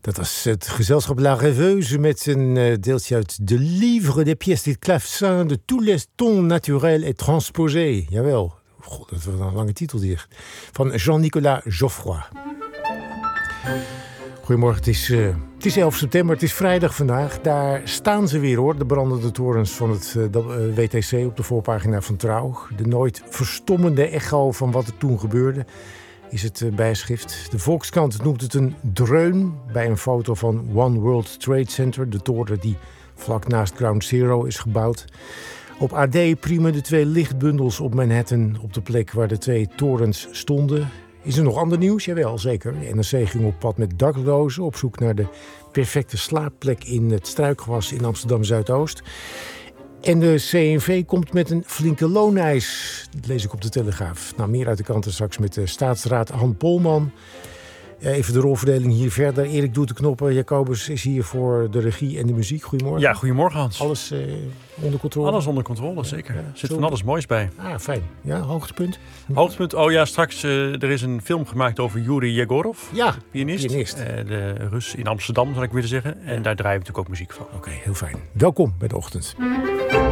Dat was het gezelschap La Rêveuse met een deeltje uit de Livre des pièces de clavecin de tous les tons naturels et transposés. Jawel, god, dat was een lange titel hier. Van Jean-Nicolas Geoffroy. Goedemorgen, het is 11 september, het is vrijdag vandaag. Daar staan ze weer hoor, de brandende torens van het WTC op de voorpagina van Trouw. De nooit verstommende echo van wat er toen gebeurde is het bijschrift. De Volkskrant noemt het een dreun bij een foto van One World Trade Center, de toren die vlak naast Ground Zero is gebouwd. Op AD priemen de 2 lichtbundels op Manhattan op de plek waar de 2 torens stonden. Is er nog ander nieuws? Jawel, zeker. De NRC ging op pad met daklozen op zoek naar de perfecte slaapplek in het struikgewas in Amsterdam-Zuidoost. En de CNV komt met een flinke looneis. Dat lees ik op de Telegraaf. Nou, meer uit de kranten straks met de staatsraad Han Polman. Even de rolverdeling hier verder. Erik doet de knoppen. Jacobus is hier voor de regie en de muziek. Goedemorgen. Ja, goedemorgen Hans. Alles onder controle? Alles onder controle, zeker. Er zit van alles moois bij. Ah, fijn. Ja, hoogtepunt? Hoogtepunt, oh ja, straks er is een film gemaakt over Yuri Yegorov. Ja, pianist. De Rus in Amsterdam, zal ik willen zeggen. En daar draaien we natuurlijk ook muziek van. Oké, heel fijn. Welkom bij de ochtend.